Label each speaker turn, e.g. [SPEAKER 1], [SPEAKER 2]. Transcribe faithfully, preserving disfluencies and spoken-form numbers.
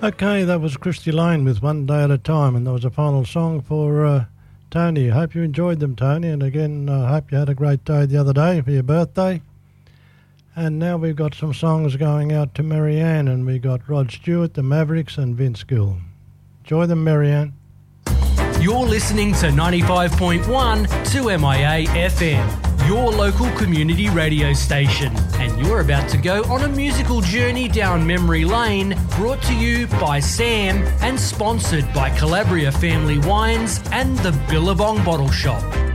[SPEAKER 1] Okay, that was Christy Lane with One Day at a Time, and that was a final song for uh, Tony. I hope you enjoyed them, Tony, and again, I uh, hope you had a great day the other day for your birthday. And now we've got some songs going out to Marianne, and we got Rod Stewart, the Mavericks, and Vince Gill. Enjoy them, Marianne.
[SPEAKER 2] You're listening to ninety-five point one two M I A F M, your local community radio station. And you're about to go on a musical journey down memory lane, brought to you by Sam and sponsored by Calabria Family Wines and the Billabong Bottle Shop.